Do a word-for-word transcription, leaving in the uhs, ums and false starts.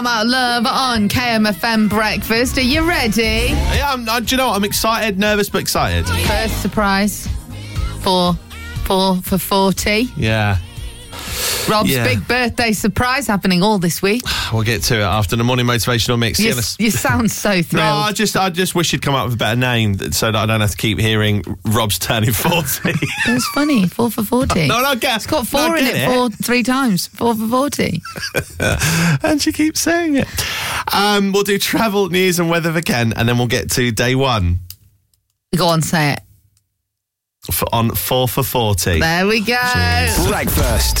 About love on K M F M Breakfast. Are you ready? Yeah, I'm, I, do you know what? I'm excited, nervous, but excited. First surprise for for for forty. Yeah. Rob's Yeah. big birthday surprise happening all this week. We'll get to it after the morning motivational mix. You, Yeah, let's- you sound so thrilled. No, I just, I just wish you'd come up with a better name so that I don't have to keep hearing Rob's turning forty. It was funny. Four for forty. no, no, get It's got four no, in get it, four three times. Four for forty. And she keeps saying it. Um, we'll do travel, news, and weather for Ken, and then we'll get to day one Go on, say it. for, on four for forty. There we go. Jeez. Breakfast